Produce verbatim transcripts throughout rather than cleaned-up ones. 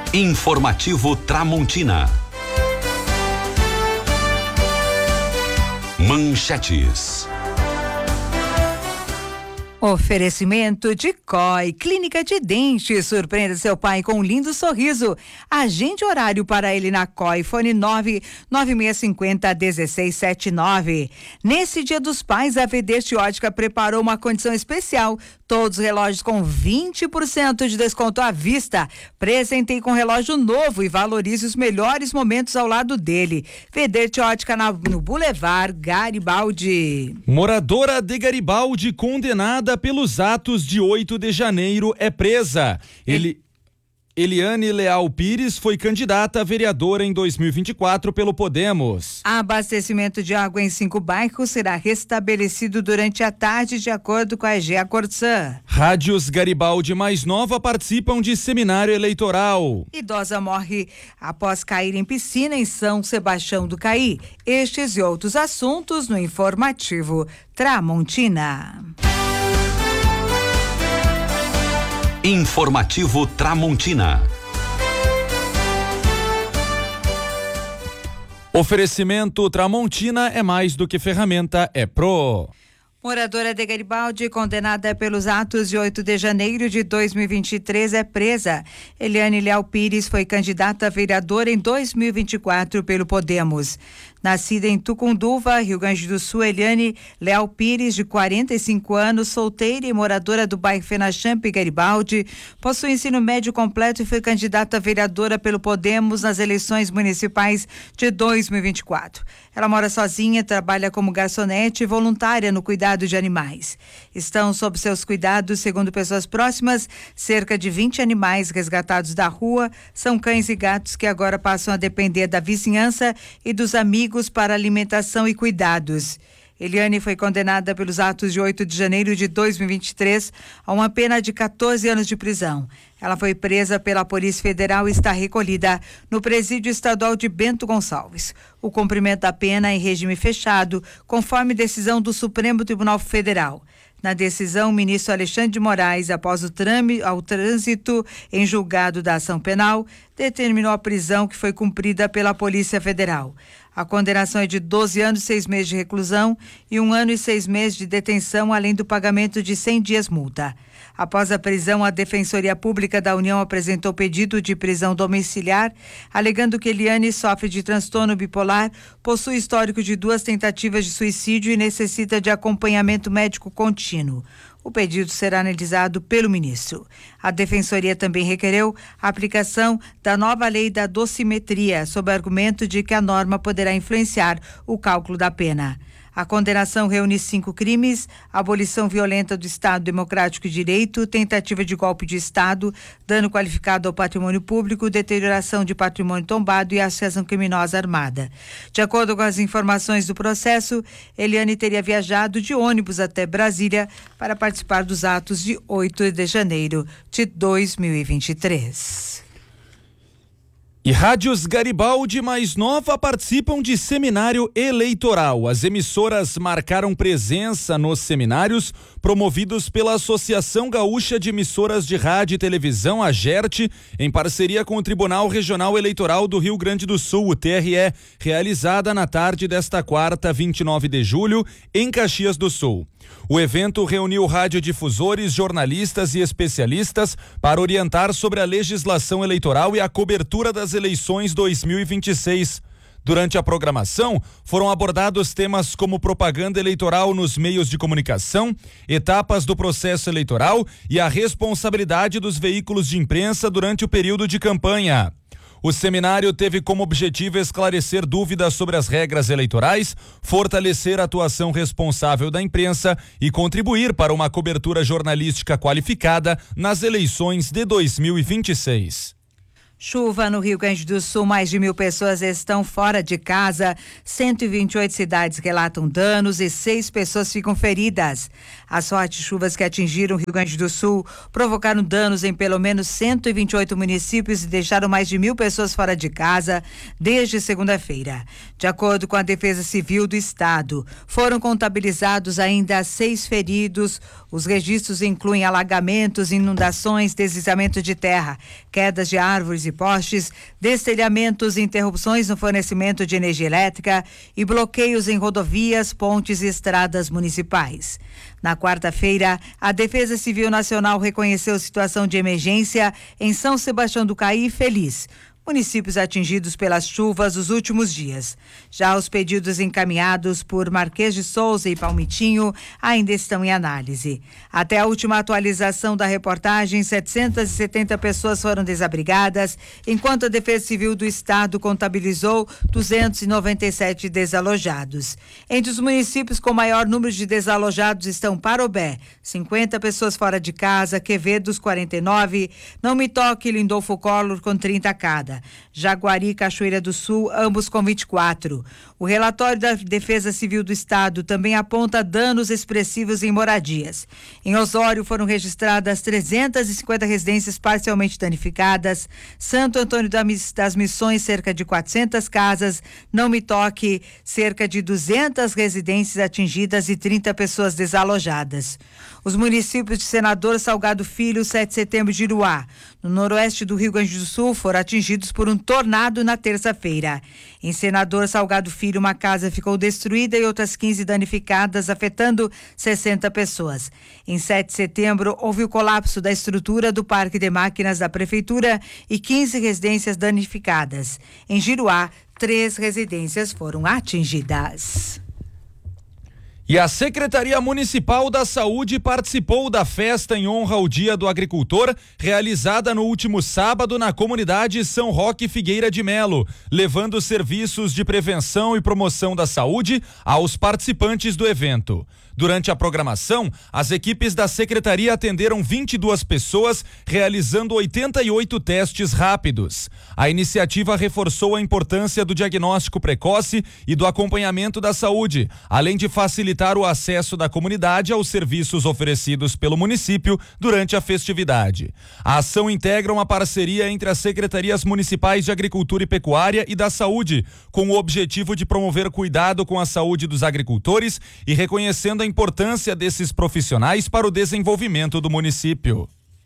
Informativo Tramontina. Manchetes. Oferecimento de C O I, Clínica de Dentes. Surpreenda seu pai com um lindo sorriso. Agende horário para ele na C O I. Fone nove nove seis cinco zero um seis sete nove. Nesse Dia dos Pais, a Vedeste Ótica preparou uma condição especial. Todos os relógios com vinte por cento de desconto à vista. Presentei com relógio novo e valorize os melhores momentos ao lado dele. Vedeste Ótica na, no Boulevard Garibaldi. Moradora de Garibaldi condenada pelos atos de oito de janeiro é presa. Ele... Eliane Leal Pires foi candidata a vereadora em dois mil e vinte e quatro pelo Podemos. Abastecimento de água em cinco bairros será restabelecido durante a tarde, de acordo com a Egea Corsã. Rádios Garibaldi mais Nova participam de seminário eleitoral. Idosa morre após cair em piscina em São Sebastião do Caí. Estes e outros assuntos no Informativo Tramontina. Informativo Tramontina. Oferecimento Tramontina é mais do que ferramenta, é pro. Moradora de Garibaldi, condenada pelos atos de oito de janeiro de dois mil e vinte e três, é presa. Eliane Leal Pires foi candidata a vereadora em dois mil e vinte e quatro pelo Podemos. Nascida em Tucunduva, Rio Grande do Sul, Eliane Leal Pires, de quarenta e cinco anos, solteira e moradora do bairro Fenachamp, Garibaldi, possui ensino médio completo e foi candidata a vereadora pelo Podemos nas eleições municipais de dois mil e vinte e quatro. Ela mora sozinha, trabalha como garçonete e voluntária no cuidado de animais. Estão sob seus cuidados, segundo pessoas próximas, cerca de vinte animais resgatados da rua. São cães e gatos que agora passam a depender da vizinhança e dos amigos para alimentação e cuidados. Eliane foi condenada pelos atos de oito de janeiro de dois mil e vinte e três a uma pena de quatorze anos de prisão. Ela foi presa pela Polícia Federal e está recolhida no Presídio Estadual de Bento Gonçalves. O cumprimento da pena é em regime fechado, conforme decisão do Supremo Tribunal Federal. Na decisão, o ministro Alexandre de Moraes, após o trâmite ao trânsito em julgado da ação penal, determinou a prisão que foi cumprida pela Polícia Federal. A condenação é de doze anos e seis meses de reclusão e um ano e seis meses de detenção, além do pagamento de cem dias multa. Após a prisão, a Defensoria Pública da União apresentou pedido de prisão domiciliar, alegando que Eliane sofre de transtorno bipolar, possui histórico de duas tentativas de suicídio e necessita de acompanhamento médico contínuo. O pedido será analisado pelo ministro. A Defensoria também requereu a aplicação da nova lei da dosimetria, sob o argumento de que a norma poderá influenciar o cálculo da pena. A condenação reúne cinco crimes: abolição violenta do Estado Democrático de Direito, tentativa de golpe de Estado, dano qualificado ao patrimônio público, deterioração de patrimônio tombado e associação criminosa armada. De acordo com as informações do processo, Eliane teria viajado de ônibus até Brasília para participar dos atos de oito de janeiro de dois mil e vinte e três. E Rádios Garibaldi mais Nova participam de seminário eleitoral. As emissoras marcaram presença nos seminários promovidos pela Associação Gaúcha de Emissoras de Rádio e Televisão, a GERT, em parceria com o Tribunal Regional Eleitoral do Rio Grande do Sul, o T R E, realizada na tarde desta quarta, vinte e nove de julho, em Caxias do Sul. O evento reuniu radiodifusores, jornalistas e especialistas para orientar sobre a legislação eleitoral e a cobertura das eleições dois mil e vinte e seis. Durante a programação, foram abordados temas como propaganda eleitoral nos meios de comunicação, etapas do processo eleitoral e a responsabilidade dos veículos de imprensa durante o período de campanha. O seminário teve como objetivo esclarecer dúvidas sobre as regras eleitorais, fortalecer a atuação responsável da imprensa e contribuir para uma cobertura jornalística qualificada nas eleições de dois mil e vinte e seis. Chuva no Rio Grande do Sul, mais de mil pessoas estão fora de casa, cento e vinte e oito cidades relatam danos e seis pessoas ficam feridas. As fortes chuvas que atingiram o Rio Grande do Sul provocaram danos em pelo menos cento e vinte e oito municípios e deixaram mais de mil pessoas fora de casa desde segunda-feira. De acordo com a Defesa Civil do Estado, foram contabilizados ainda seis feridos. Os registros incluem alagamentos, inundações, deslizamento de terra, quedas de árvores e postes, destelhamentos, interrupções no fornecimento de energia elétrica e bloqueios em rodovias, pontes e estradas municipais. Na quarta-feira, a Defesa Civil Nacional reconheceu situação de emergência em São Sebastião do Caí e Feliz, municípios atingidos pelas chuvas dos últimos dias. Já os pedidos encaminhados por Marquês de Souza e Palmitinho ainda estão em análise. Até a última atualização da reportagem, setecentas e setenta pessoas foram desabrigadas, enquanto a Defesa Civil do Estado contabilizou duzentos e noventa e sete desalojados. Entre os municípios com maior número de desalojados estão Parobé, cinquenta pessoas fora de casa, Quevedos, quarenta e nove, Não Me Toque e Lindolfo Collor com trinta cada. Jaguari e Cachoeira do Sul, ambos com vinte e quatro. O relatório da Defesa Civil do Estado também aponta danos expressivos em moradias. Em Osório foram registradas trezentas e cinquenta residências parcialmente danificadas, Santo Antônio das Missões cerca de quatrocentas casas, Não Me Toque cerca de duzentas residências atingidas e trinta pessoas desalojadas. Os municípios de Senador Salgado Filho, sete de setembro e Giruá, no noroeste do Rio Grande do Sul, foram atingidos por um tornado na terça-feira. Em Senador Salgado Filho, uma casa ficou destruída e outras quinze danificadas, afetando sessenta pessoas. Em sete de setembro, houve o colapso da estrutura do Parque de Máquinas da Prefeitura e quinze residências danificadas. Em Giruá, três residências foram atingidas. E a Secretaria Municipal da Saúde participou da festa em honra ao Dia do Agricultor, realizada no último sábado na comunidade São Roque Figueira de Melo, levando serviços de prevenção e promoção da saúde aos participantes do evento. Durante a programação, as equipes da secretaria atenderam vinte e duas pessoas, realizando oitenta e oito testes rápidos. A iniciativa reforçou a importância do diagnóstico precoce e do acompanhamento da saúde, além de facilitar o acesso da comunidade aos serviços oferecidos pelo município durante a festividade. A ação integra uma parceria entre as secretarias municipais de Agricultura e Pecuária e da Saúde, com o objetivo de promover cuidado com a saúde dos agricultores e reconhecendo a importância desses profissionais para o desenvolvimento do município.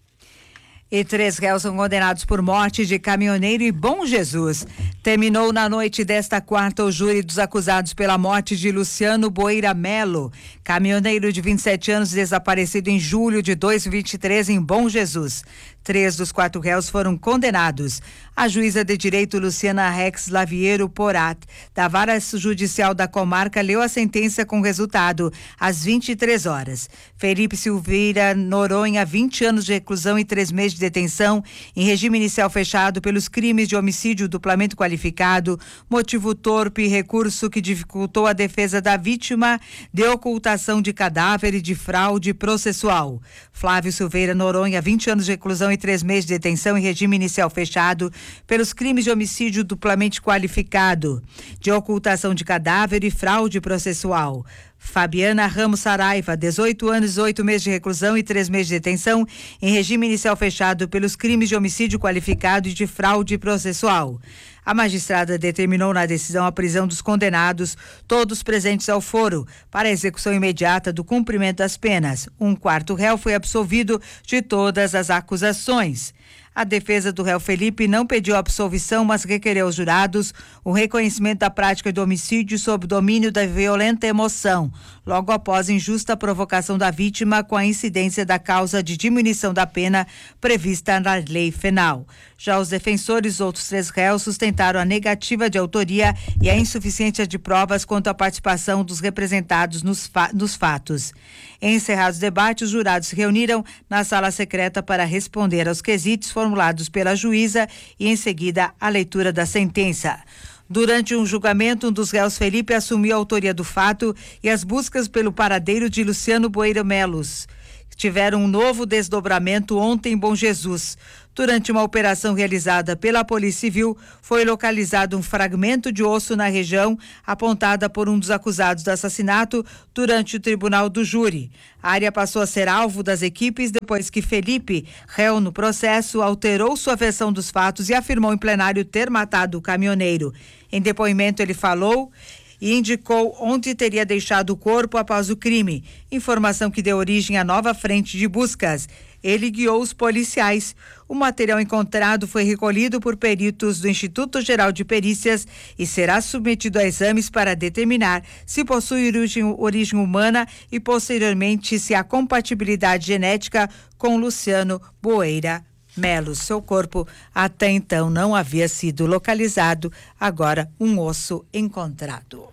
E três réus são condenados por morte de caminhoneiro em Bom Jesus. Terminou na noite desta quarta o júri dos acusados pela morte de Luciano Boeira Melo, caminhoneiro de vinte e sete anos desaparecido em julho de dois mil e vinte e três em Bom Jesus. Três dos quatro réus foram condenados. A juíza de direito Luciana Rex Laviero Porat, da Vara Judicial da Comarca, leu a sentença com resultado às vinte e três horas. Felipe Silveira Noronha, vinte anos de reclusão e três meses de detenção em regime inicial fechado pelos crimes de homicídio duplamente qualificado, motivo torpe e recurso que dificultou a defesa da vítima, de ocultação de cadáver e de fraude processual. Flávio Silveira Noronha, vinte anos de reclusão e três meses de detenção em regime inicial fechado pelos crimes de homicídio duplamente qualificado, de ocultação de cadáver e fraude processual. Fabiana Ramos Saraiva, dezoito anos, oito meses de reclusão e três meses de detenção em regime inicial fechado pelos crimes de homicídio qualificado e de fraude processual. A magistrada determinou na decisão a prisão dos condenados, todos presentes ao foro, para a execução imediata do cumprimento das penas. Um quarto réu foi absolvido de todas as acusações. A defesa do réu Felipe não pediu absolvição, mas requereu aos jurados o reconhecimento da prática do homicídio sob domínio da violenta emoção, logo após injusta provocação da vítima com a incidência da causa de diminuição da pena prevista na lei penal. Já os defensores, outros três réus, sustentaram a negativa de autoria e a insuficiência de provas quanto à participação dos representados nos, fa- nos fatos. Encerrados os debates, os jurados se reuniram na sala secreta para responder aos quesitos formulados pela juíza e, em seguida, a leitura da sentença. Durante um julgamento, um dos réus, Felipe, assumiu a autoria do fato e as buscas pelo paradeiro de Luciano Boeira Melos, tiveram um novo desdobramento ontem em Bom Jesus. Durante uma operação realizada pela Polícia Civil, foi localizado um fragmento de osso na região apontada por um dos acusados do assassinato durante o tribunal do júri. A área passou a ser alvo das equipes depois que Felipe, réu no processo, alterou sua versão dos fatos e afirmou em plenário ter matado o caminhoneiro. Em depoimento, ele falou e indicou onde teria deixado o corpo após o crime, informação que deu origem à nova frente de buscas. Ele guiou os policiais. O material encontrado foi recolhido por peritos do Instituto Geral de Perícias e será submetido a exames para determinar se possui origem, origem humana e, posteriormente, se há compatibilidade genética com Luciano Boeira Melo. Seu corpo até então não havia sido localizado, agora um osso encontrado.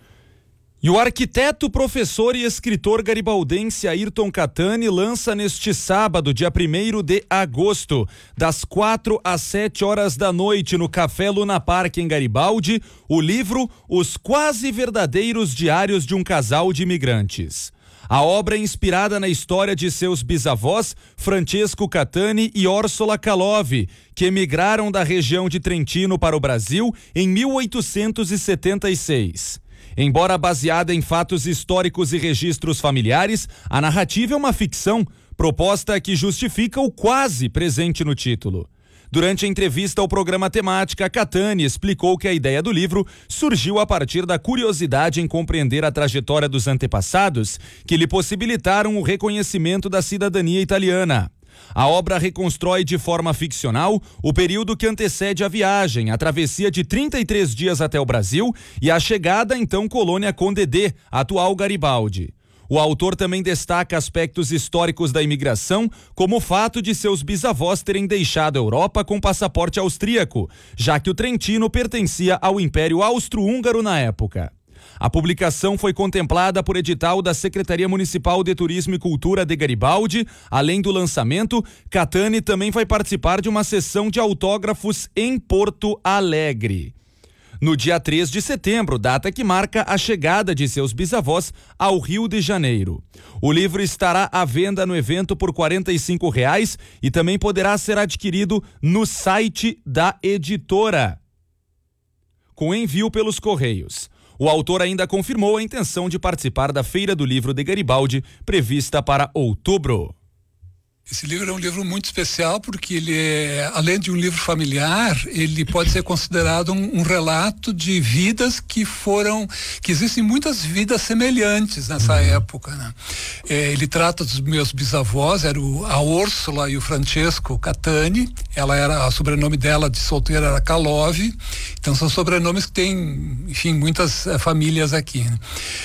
E o arquiteto, professor e escritor garibaldense Ayrton Catani lança neste sábado, dia primeiro de agosto, das quatro às sete horas da noite, no Café Luna Park, em Garibaldi, o livro Os Quase Verdadeiros Diários de um Casal de Imigrantes. A obra é inspirada na história de seus bisavós, Francesco Catani e Orsola Kalov, que emigraram da região de Trentino para o Brasil em mil oitocentos e setenta e seis. Embora baseada em fatos históricos e registros familiares, a narrativa é uma ficção, proposta que justifica o quase presente no título. Durante a entrevista ao programa Temática, Catani explicou que a ideia do livro surgiu a partir da curiosidade em compreender a trajetória dos antepassados que lhe possibilitaram o reconhecimento da cidadania italiana. A obra reconstrói de forma ficcional o período que antecede a viagem, a travessia de trinta e três dias até o Brasil e a chegada à então colônia Conde D, atual Garibaldi. O autor também destaca aspectos históricos da imigração, como o fato de seus bisavós terem deixado a Europa com passaporte austríaco, já que o Trentino pertencia ao Império Austro-Húngaro na época. A publicação foi contemplada por edital da Secretaria Municipal de Turismo e Cultura de Garibaldi. Além do lançamento, Catani também vai participar de uma sessão de autógrafos em Porto Alegre. No dia três de setembro, data que marca a chegada de seus bisavós ao Rio de Janeiro. O livro estará à venda no evento por quarenta e cinco reais e também poderá ser adquirido no site da editora, com envio pelos Correios. O autor ainda confirmou a intenção de participar da Feira do Livro de Garibaldi, prevista para outubro. Esse livro é um livro muito especial porque ele é, além de um livro familiar, ele pode ser considerado um, um relato de vidas que foram, que existem muitas vidas semelhantes nessa uhum. época, né? É, ele trata dos meus bisavós, era o, a Úrsula e o Francesco Catani. Ela era, a sobrenome dela de solteira era Kalov. Então são sobrenomes que tem, enfim, muitas uh, famílias aqui, né?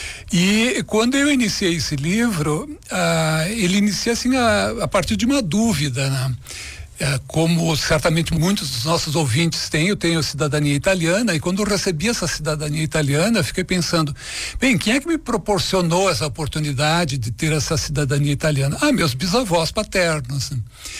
E quando eu iniciei esse livro, ah, ele inicia assim a, a partir de uma dúvida, né? É, como certamente muitos dos nossos ouvintes têm, eu tenho cidadania italiana, e quando eu recebi essa cidadania italiana, eu fiquei pensando, bem, quem é que me proporcionou essa oportunidade de ter essa cidadania italiana? Ah, meus bisavós paternos.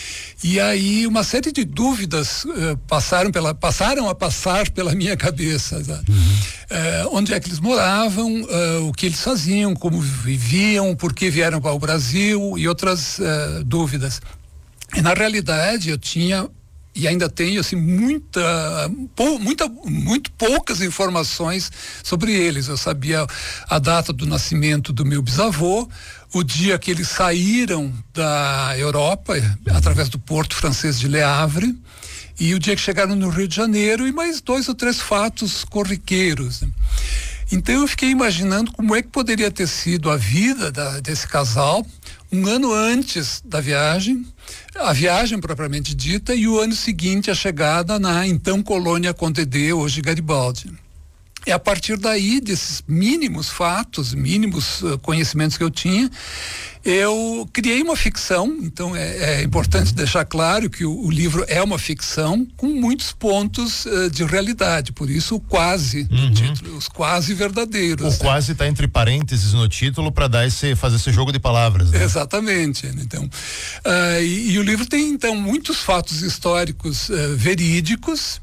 E aí uma série de dúvidas uh, passaram, pela, passaram a passar pela minha cabeça. Tá? Uhum. Uh, onde é que eles moravam, uh, o que eles faziam, como viviam, por que vieram para o Brasil e outras uh, dúvidas. E na realidade eu tinha e ainda tenho assim muita, pou, muita, muito poucas informações sobre eles. Eu sabia a data do nascimento do meu bisavô, o dia que eles saíram da Europa através do porto francês de Le Havre e o dia que chegaram no Rio de Janeiro e mais dois ou três fatos corriqueiros. Então eu fiquei imaginando como é que poderia ter sido a vida da, desse casal um ano antes da viagem, a viagem propriamente dita, e o ano seguinte a chegada na então colônia Conde D, hoje Garibaldi. É a partir daí, desses mínimos fatos, mínimos uh, conhecimentos que eu tinha, eu criei uma ficção. Então é, é importante deixar claro que o, o livro é uma ficção com muitos pontos uh, de realidade, por isso o quase uhum. no título, os quase verdadeiros. O né? quase está entre parênteses no título para dar esse, fazer esse jogo de palavras. Né? Exatamente. Então, uh, e, e o livro tem então muitos fatos históricos uh, verídicos.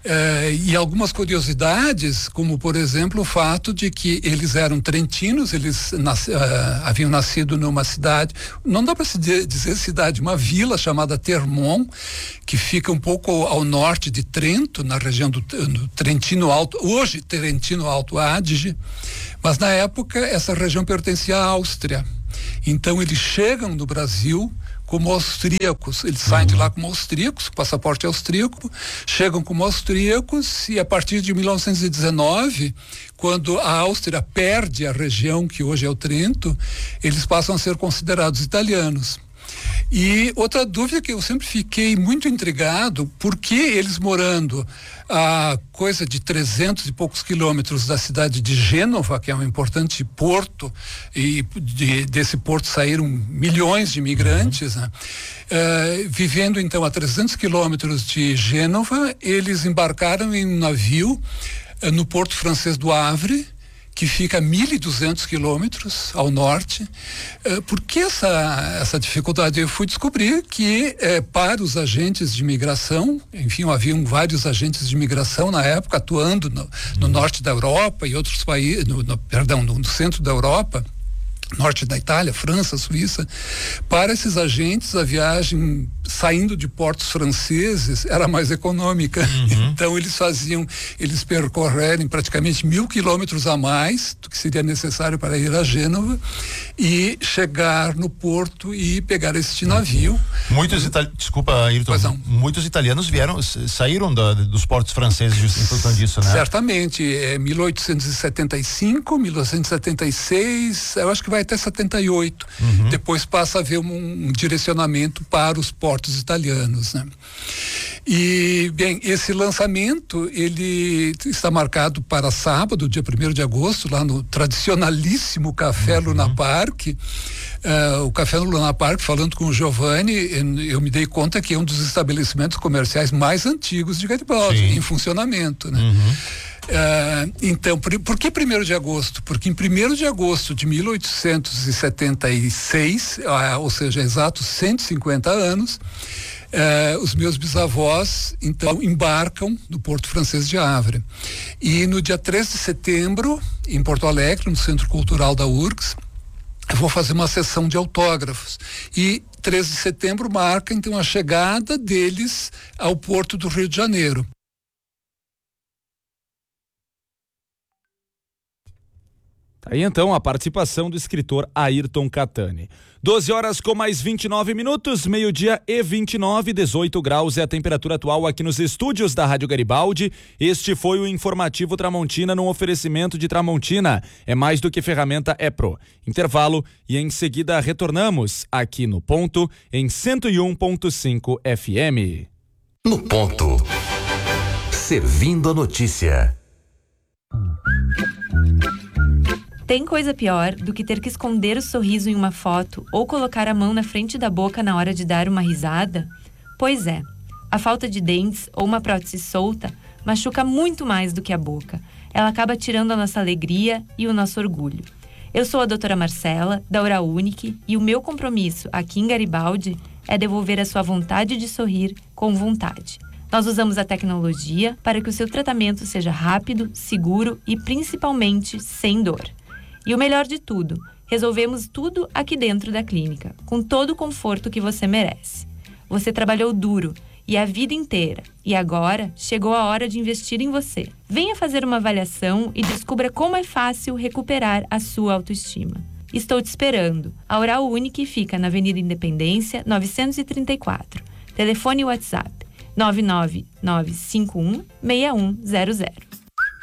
Eh, e algumas curiosidades, como por exemplo o fato de que eles eram trentinos, eles nas, uh, haviam nascido numa cidade, não dá para se dizer cidade, uma vila chamada Termon, que fica um pouco ao, ao norte de Trento, na região do, do Trentino Alto, hoje Trentino Alto Adige, mas na época essa região pertencia à Áustria. Então eles chegam no Brasil como austríacos, eles saem de lá como austríacos, passaporte austríaco, chegam como austríacos e a partir de mil novecentos e dezenove, quando a Áustria perde a região que hoje é o Trento, eles passam a ser considerados italianos. E outra dúvida que eu sempre fiquei muito intrigado, por que eles morando a coisa de trezentos e poucos quilômetros da cidade de Gênova, que é um importante porto, e de, desse porto saíram milhões de imigrantes, né? Uh, vivendo então a trezentos quilômetros de Gênova, eles embarcaram em um navio uh, no porto francês do Havre, que fica a mil e duzentos quilômetros ao norte. Uh, por que essa, essa dificuldade? Eu fui descobrir que eh, para os agentes de imigração, enfim, haviam vários agentes de imigração na época atuando no, no norte da Europa e outros países, no, no, perdão, no, no centro da Europa, norte da Itália, França, Suíça. Para esses agentes, a viagem saindo de portos franceses era mais econômica. Uhum. Então eles faziam, eles percorrerem praticamente mil quilômetros a mais do que seria necessário para ir a Gênova e chegar no porto e pegar este navio. Muitos italianos, desculpa, Ayrton, muitos italianos vieram, saíram da, dos portos franceses em função disso, né? Certamente, é mil oitocentos e setenta e cinco, mil oitocentos e setenta e seis, eu acho que vai até setenta e oito. Uhum. Depois passa a haver um, um direcionamento para os portos italianos, né? E, bem, esse lançamento, ele está marcado para sábado, dia primeiro de agosto, lá no tradicionalíssimo Café uhum. Luna Park. Uh, o Café Luna Park, falando com o Giovanni, eu me dei conta que é um dos estabelecimentos comerciais mais antigos de Garibaldi, Sim. em funcionamento, né? Uhum. Uh, então, por, por que primeiro de agosto? Porque em primeiro de agosto de mil oitocentos e setenta e seis, uh, ou seja, exatos cento e cinquenta anos, uh, os meus bisavós, então, embarcam no Porto Francês de Havre. E no dia três de setembro, em Porto Alegre, no Centro Cultural da U R G S, eu vou fazer uma sessão de autógrafos. E três de setembro marca, então, a chegada deles ao Porto do Rio de Janeiro. Aí então a participação do escritor Ayrton Catani. doze horas com mais vinte e nove minutos, meio-dia e vinte e nove, dezoito graus é a temperatura atual aqui nos estúdios da Rádio Garibaldi. Este foi o informativo Tramontina no oferecimento de Tramontina. É mais do que ferramenta, é pro. Intervalo e em seguida retornamos aqui no Ponto em cento e um ponto cinco F M. No Ponto. Servindo a notícia. Tem coisa pior do que ter que esconder o sorriso em uma foto ou colocar a mão na frente da boca na hora de dar uma risada? Pois é, a falta de dentes ou uma prótese solta machuca muito mais do que a boca. Ela acaba tirando a nossa alegria e o nosso orgulho. Eu sou a doutora Marcela, da Oral Unique, e o meu compromisso aqui em Garibaldi é devolver a sua vontade de sorrir com vontade. Nós usamos a tecnologia para que o seu tratamento seja rápido, seguro e principalmente sem dor. E o melhor de tudo, resolvemos tudo aqui dentro da clínica, com todo o conforto que você merece. Você trabalhou duro e a vida inteira, e agora chegou a hora de investir em você. Venha fazer uma avaliação e descubra como é fácil recuperar a sua autoestima. Estou te esperando. A Oral Unique fica na Avenida Independência, novecentos e trinta e quatro. Telefone e WhatsApp nove nove nove cinco um seis um zero zero.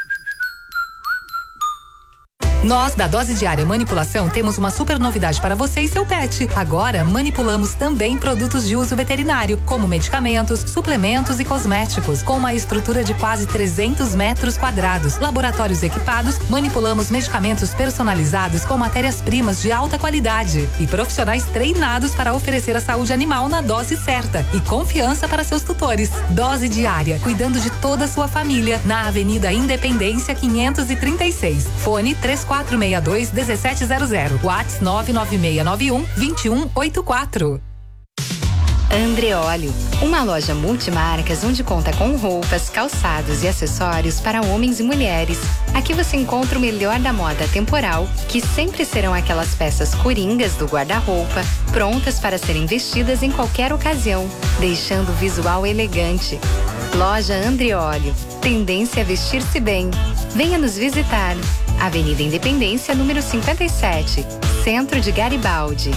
Nós, da Dose Diária Manipulação, temos uma super novidade para você e seu pet. Agora, manipulamos também produtos de uso veterinário, como medicamentos, suplementos e cosméticos, com uma estrutura de quase trezentos metros quadrados. Laboratórios equipados, manipulamos medicamentos personalizados com matérias-primas de alta qualidade e profissionais treinados para oferecer a saúde animal na dose certa e confiança para seus tutores. Dose Diária, cuidando de toda a sua família, na Avenida Independência quinhentos e trinta e seis. Fone três quatro seis dois um sete zero zero. WhatsApp nove nove seis nove um dois um oito quatro. Andreolio, uma loja multimarcas onde conta com roupas, calçados e acessórios para homens e mulheres. Aqui você encontra o melhor da moda temporal, que sempre serão aquelas peças coringas do guarda-roupa, prontas para serem vestidas em qualquer ocasião, deixando o visual elegante. Loja Andreolio, tendência a vestir-se bem. Venha nos visitar. Avenida Independência, número cinquenta e sete, Centro de Garibaldi.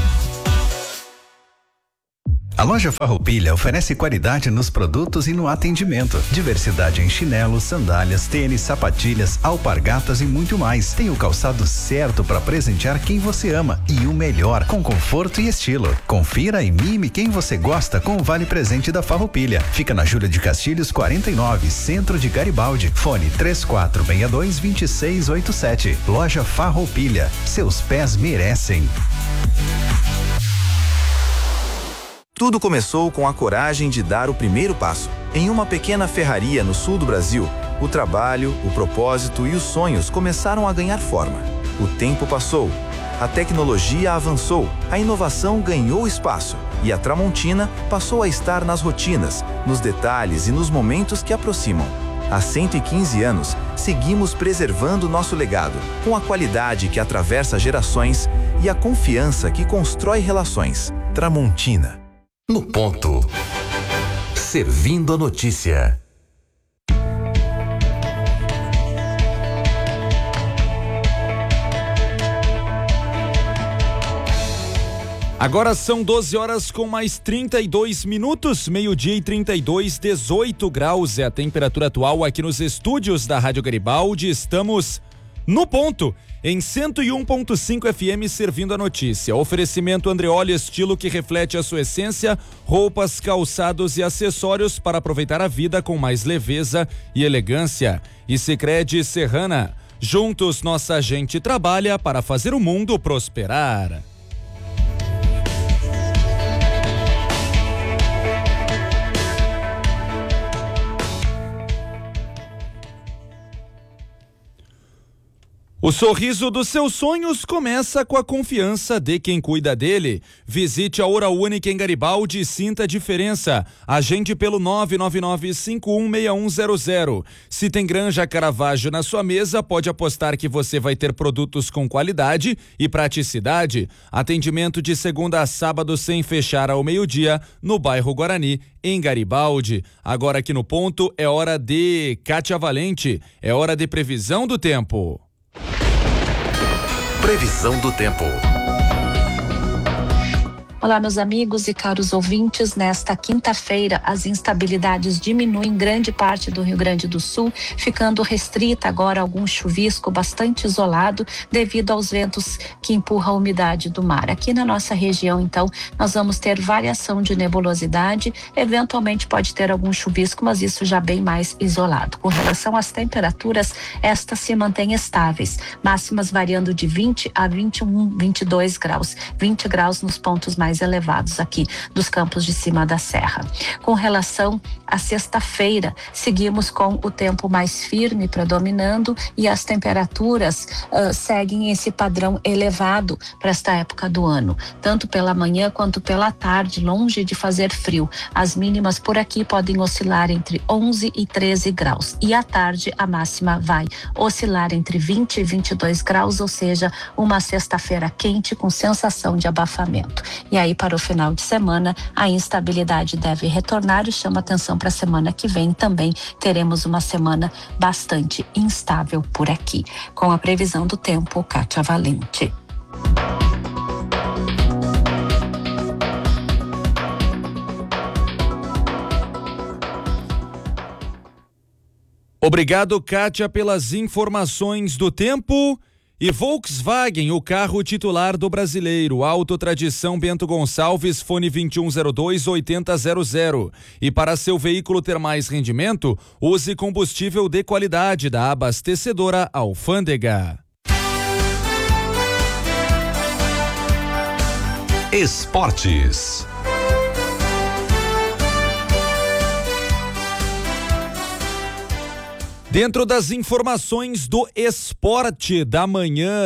A loja Farroupilha oferece qualidade nos produtos e no atendimento. Diversidade em chinelos, sandálias, tênis, sapatilhas, alpargatas e muito mais. Tem o calçado certo para presentear quem você ama e o melhor, com conforto e estilo. Confira e mime quem você gosta com o Vale Presente da Farroupilha. Fica na Júlia de Castilhos quarenta e nove, Centro de Garibaldi. Fone três quatro seis dois, dois seis oito sete. Loja Farroupilha. Seus pés merecem. Tudo começou com a coragem de dar o primeiro passo. Em uma pequena ferraria no sul do Brasil, o trabalho, o propósito e os sonhos começaram a ganhar forma. O tempo passou, a tecnologia avançou, a inovação ganhou espaço e a Tramontina passou a estar nas rotinas, nos detalhes e nos momentos que aproximam. Há cento e quinze anos, seguimos preservando nosso legado, com a qualidade que atravessa gerações e a confiança que constrói relações. Tramontina. No ponto. Servindo a notícia. Agora são doze horas com mais trinta e dois minutos, meio-dia e trinta e dois, dezoito graus é a temperatura atual aqui nos estúdios da Rádio Garibaldi. Estamos no ponto, em cento e um ponto cinco F M, servindo a notícia. Oferecimento Andreolio, estilo que reflete a sua essência, roupas, calçados e acessórios para aproveitar a vida com mais leveza e elegância. E Sicredi Serrana, juntos nossa gente trabalha para fazer o mundo prosperar. O sorriso dos seus sonhos começa com a confiança de quem cuida dele. Visite a Hora Única em Garibaldi e sinta a diferença. Agende pelo nove nove nove, cinco um seis um zero zero. Se tem Granja Caravaggio na sua mesa, pode apostar que você vai ter produtos com qualidade e praticidade. Atendimento de segunda a sábado sem fechar ao meio-dia no bairro Guarani, em Garibaldi. Agora aqui no ponto é hora de Kátia Valente, é hora de previsão do tempo. Previsão do tempo. Olá, meus amigos e caros ouvintes. Nesta quinta-feira, as instabilidades diminuem em grande parte do Rio Grande do Sul, ficando restrita agora algum chuvisco bastante isolado devido aos ventos que empurram a umidade do mar. Aqui na nossa região, então, nós vamos ter variação de nebulosidade, eventualmente pode ter algum chuvisco, mas isso já bem mais isolado. Com relação às temperaturas, estas se mantêm estáveis, máximas variando de vinte a vinte e um, vinte e dois graus, vinte graus nos pontos mais elevados aqui dos campos de cima da serra. Com relação à sexta-feira, seguimos com o tempo mais firme predominando e as temperaturas uh, seguem esse padrão elevado para esta época do ano, tanto pela manhã quanto pela tarde, longe de fazer frio. As mínimas por aqui podem oscilar entre onze e treze graus e à tarde a máxima vai oscilar entre vinte e vinte e dois graus, ou seja, uma sexta-feira quente com sensação de abafamento. E aí, para o final de semana, a instabilidade deve retornar e chama atenção para a semana que vem. Também teremos uma semana bastante instável por aqui. Com a previsão do tempo, Kátia Valente. Obrigado, Kátia, pelas informações do tempo. E Volkswagen, o carro titular do brasileiro. Auto Tradição Bento Gonçalves, fone vinte e um zero dois, oitenta zero zero. E para seu veículo ter mais rendimento, use combustível de qualidade da abastecedora Alfândega. Esportes. Dentro das informações do esporte da manhã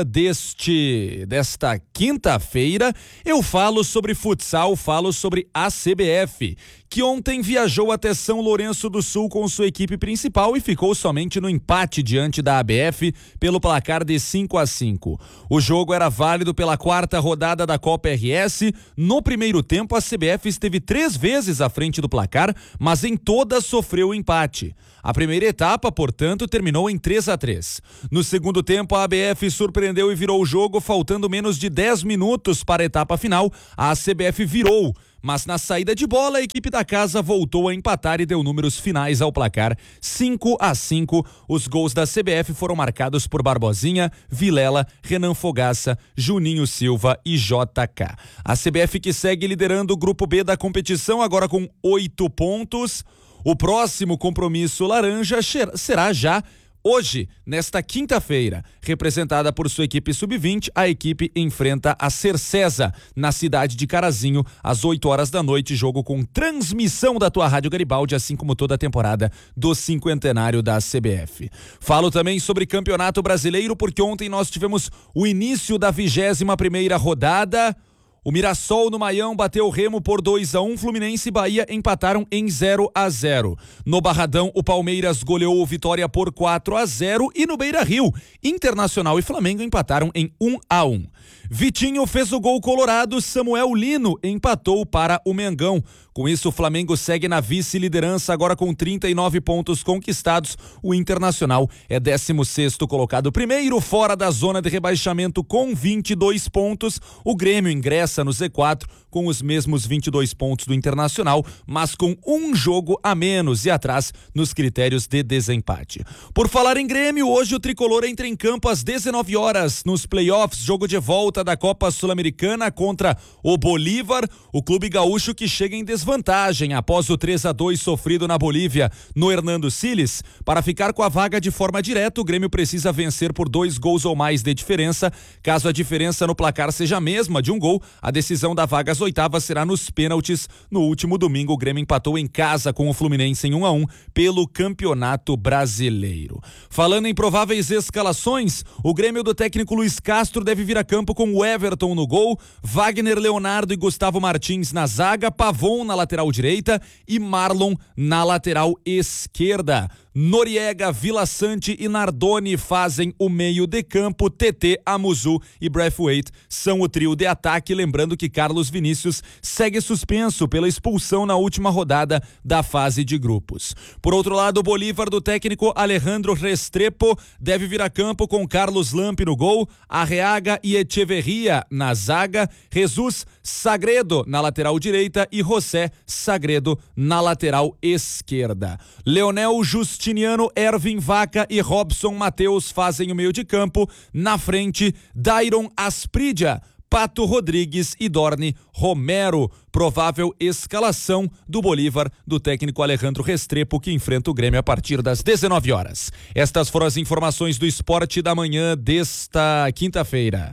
deste desta quinta-feira, eu falo sobre futsal, falo sobre a C B F, que ontem viajou até São Lourenço do Sul com sua equipe principal e ficou somente no empate diante da A B F pelo placar de cinco a cinco. O jogo era válido pela quarta rodada da Copa R S. No primeiro tempo, a C B F esteve três vezes à frente do placar, mas em todas sofreu o empate. A primeira etapa, portanto, terminou em três a três. No segundo tempo, a A B F surpreendeu e virou o jogo, faltando menos de dez minutos para a etapa final. A C B F virou, mas na saída de bola, a equipe da casa voltou a empatar e deu números finais ao placar cinco a cinco. Os gols da C B F foram marcados por Barbosinha, Vilela, Renan Fogaça, Juninho Silva e J K. A C B F que segue liderando o grupo B da competição, agora com oito pontos. O próximo compromisso laranja será já hoje, nesta quinta-feira. Representada por sua equipe sub vinte, a equipe enfrenta a Cercesa, na cidade de Carazinho, às oito horas da noite, jogo com transmissão da tua Rádio Garibaldi, assim como toda a temporada do cinquentenário da C B F. Falo também sobre Campeonato Brasileiro, porque ontem nós tivemos o início da vigésima primeira rodada. O Mirassol no Maião bateu o Remo por dois a um, Fluminense e Bahia empataram em zero a zero. No Barradão, o Palmeiras goleou o Vitória por quatro a zero e no Beira-Rio, Internacional e Flamengo empataram em um a um. Vitinho fez o gol colorado, Samuel Lino empatou para o Mengão. Com isso, o Flamengo segue na vice-liderança, agora com trinta e nove pontos conquistados. O Internacional é décimo sexto colocado, primeiro fora da zona de rebaixamento com vinte e dois pontos. O Grêmio ingressa no Z quatro com os mesmos vinte e dois pontos do Internacional, mas com um jogo a menos e atrás nos critérios de desempate. Por falar em Grêmio, hoje o tricolor entra em campo às dezenove horas nos playoffs, jogo de volta da Copa Sul-Americana contra o Bolívar, o clube gaúcho que chega em desvantagem após o três a dois sofrido na Bolívia no Hernando Siles. Para ficar com a vaga de forma direta, o Grêmio precisa vencer por dois gols ou mais de diferença. Caso a diferença no placar seja a mesma de um gol, a decisão da vaga às oitavas será nos pênaltis. No último domingo, o Grêmio empatou em casa com o Fluminense em um a um pelo Campeonato Brasileiro. Falando em prováveis escalações, o Grêmio do técnico Luiz Castro deve vir a campo com o Everton no gol, Wagner Leonardo e Gustavo Martins na zaga, Pavon na lateral direita e Marlon na lateral esquerda. Noriega, Vila Sante e Nardoni fazem o meio de campo. T T, Amuzu e Braithwaite são o trio de ataque, lembrando que Carlos Vinícius segue suspenso pela expulsão na última rodada da fase de grupos. Por outro lado, o Bolívar do técnico Alejandro Restrepo deve vir a campo com Carlos Lampe no gol, Arreaga e Echeverria na zaga, Jesus Sagredo na lateral direita e José Sagredo na lateral esquerda. Leonel Justiniano, Ervin Vaca e Robson Mateus fazem o meio de campo. Na frente, Dairon Aspridia, Pato Rodrigues e Dorne Romero. Provável escalação do Bolívar do técnico Alejandro Restrepo, que enfrenta o Grêmio a partir das dezenove horas. Estas foram as informações do esporte da manhã desta quinta-feira.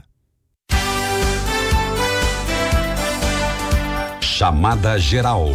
Chamada geral.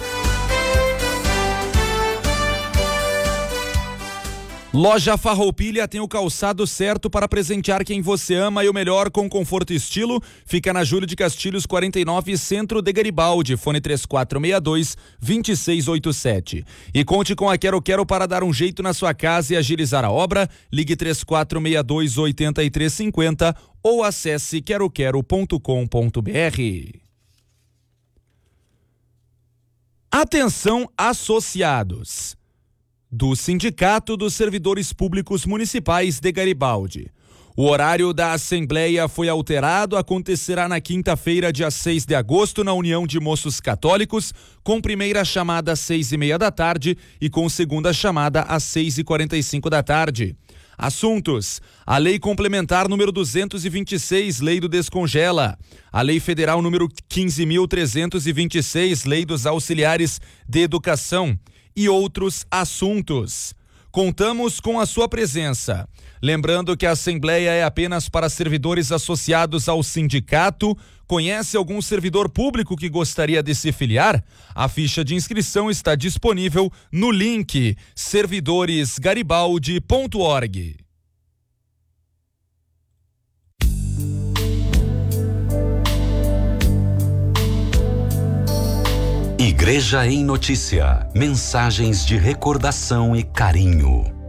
Loja Farroupilha tem o calçado certo para presentear quem você ama e o melhor com conforto e estilo. Fica na Júlio de Castilhos quarenta e nove, Centro de Garibaldi, fone três quatro seis dois, dois seis oito sete. E conte com a Quero Quero para dar um jeito na sua casa e agilizar a obra. Ligue três quatro seis dois, oito três cinco zero ou acesse quero quero ponto com ponto br. Atenção, associados do Sindicato dos Servidores Públicos Municipais de Garibaldi. O horário da Assembleia foi alterado, acontecerá na quinta-feira, dia seis de agosto, na União de Moços Católicos, com primeira chamada às seis e meia da tarde e com segunda chamada às seis e quarenta e cinco da tarde. Assuntos: a Lei Complementar número duzentos e vinte e seis, Lei do Descongela, a Lei Federal número quinze mil trezentos e vinte e seis, Lei dos Auxiliares de Educação e outros assuntos. Contamos com a sua presença. Lembrando que a Assembleia é apenas para servidores associados ao sindicato. Conhece algum servidor público que gostaria de se filiar? A ficha de inscrição está disponível no link servidores garibaldi ponto org. Igreja em Notícia. Mensagens de recordação e carinho.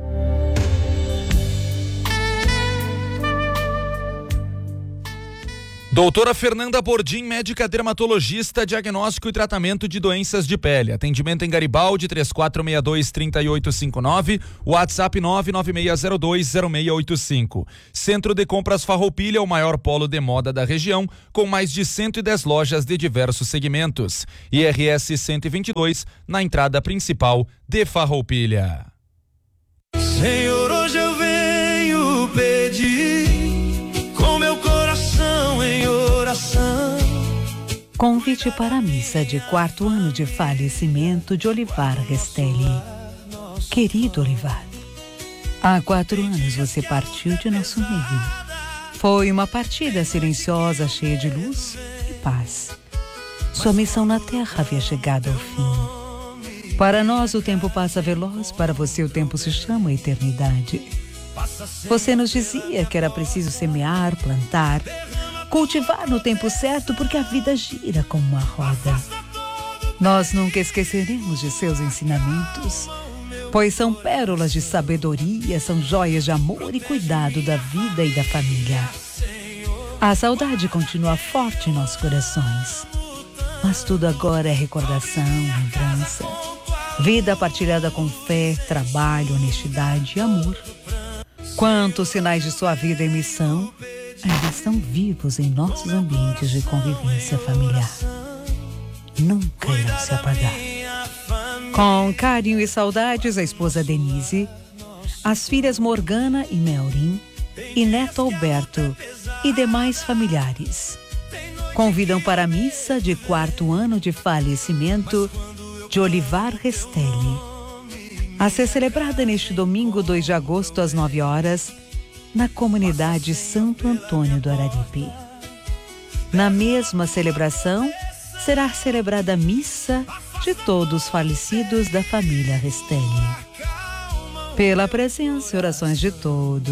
Doutora Fernanda Bordim, médica dermatologista, diagnóstico e tratamento de doenças de pele. Atendimento em Garibaldi, três quatro seis dois, três oito cinco nove, WhatsApp nove nove seis zero dois zero seis oito cinco. Centro de Compras Farroupilha, o maior polo de moda da região, com mais de cento e dez lojas de diversos segmentos. I R S cento e vinte e dois, na entrada principal de Farroupilha. Senhor, hoje eu venho pedir com meu coração em oração. Convite para a missa de quarto ano de falecimento de Olivar Restelli. Querido Olivar, há quatro anos você partiu de nosso meio. Foi uma partida silenciosa, cheia de luz e paz. Sua missão na Terra havia chegado ao fim. Para nós o tempo passa veloz, para você o tempo se chama eternidade. Você nos dizia que era preciso semear, plantar, cultivar no tempo certo, porque a vida gira como uma roda. Nós nunca esqueceremos de seus ensinamentos, pois são pérolas de sabedoria, são joias de amor e cuidado da vida e da família. A saudade continua forte em nossos corações, mas tudo agora é recordação, lembrança, vida partilhada com fé, trabalho, honestidade e amor. Quantos sinais de sua vida e missão ainda estão vivos em nossos ambientes de convivência familiar. Nunca irão se apagar. Com carinho e saudades, a esposa Denise, as filhas Morgana e Melrin, e neto Alberto e demais familiares. Convidam para a missa de quarto ano de falecimento de Olivar Restelli, a ser celebrada neste domingo, dois de agosto, às nove horas, na comunidade Santo Antônio do Araripe. Na mesma celebração, será celebrada a missa de todos os falecidos da família Restelli. Pela presença e orações de todos,